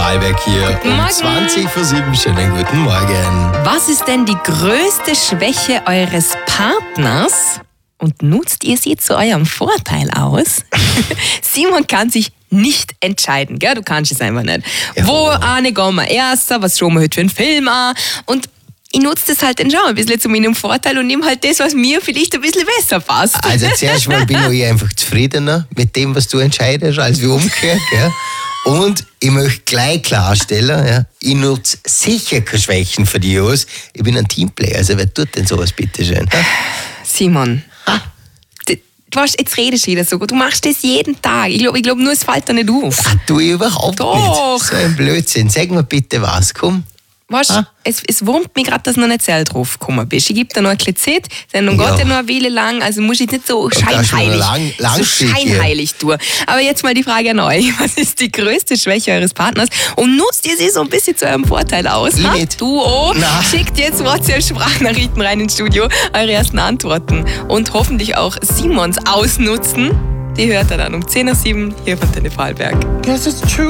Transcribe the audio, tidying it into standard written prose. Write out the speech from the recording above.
Vorarlberg hier. Guten Morgen. 20:07. Schönen guten Morgen. Was ist denn die größte Schwäche eures Partners und nutzt ihr sie zu eurem Vorteil aus? Simon kann sich nicht entscheiden, gell? Du kannst es einfach nicht. Ja. Wo eine gehen wir erster, was schauen wir heute für einen Film an? Und ich nutze das halt dann schon ein bisschen zu meinem Vorteil und nehme halt das, was mir vielleicht ein bisschen besser passt. Also zuerst mal bin ich einfach zufriedener mit dem, was du entscheidest, als wie umgekehrt. Gell? Und ich möchte gleich klarstellen, ja, ich nutze sicher keine Schwächen für dich aus. Ich bin ein Teamplayer, also wer tut denn sowas, bitteschön? Ja? Simon, du weißt, jetzt redest du wieder so gut. Du machst das jeden Tag. Ich glaube nur, es fällt dir nicht auf. Tu ich überhaupt Doch. nicht. So ein Blödsinn. Sag mir bitte was, komm. Weißt, es wurmt mich gerade, dass du noch nicht selber drauf gekommen bist. Ich gebe dir noch ein bisschen Zeit, Sendung Ja. geht ja noch eine Weile lang, also muss ich nicht so scheinheilig, tun. Aber jetzt mal die Frage an euch. Was ist die größte Schwäche eures Partners? Und nutzt ihr sie so ein bisschen zu eurem Vorteil aus? Ich ha? nicht. Du auch? Na. Schickt jetzt WhatsApp-Sprachnachrichten rein ins Studio, eure ersten Antworten. Und hoffentlich auch Simons ausnutzen. Die hört ihr dann um 10:07 hier von Tele Vorarlberg.